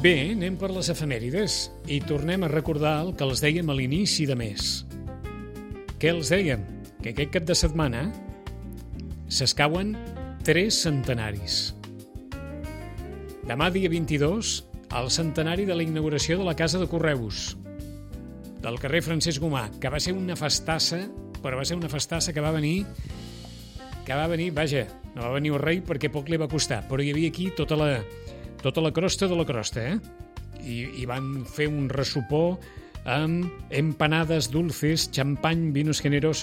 Bé, anem per les efemèrides i tornem a recordar el que els dèiem a l'inici de mes. Què els dèiem? Que aquest cap de setmana s'escauen 3 centenaris. Demà, dia 22, el centenari de la inauguració de la Casa de Correus, del carrer Francesc Gomà, que va ser una festassa, però va ser una festassa que va venir, vaja, no va venir el rei perquè poc li va costar, però hi havia aquí tota la crosta de la crosta, I van fer un ressopó amb empanades dulces, champany, vinos generosos,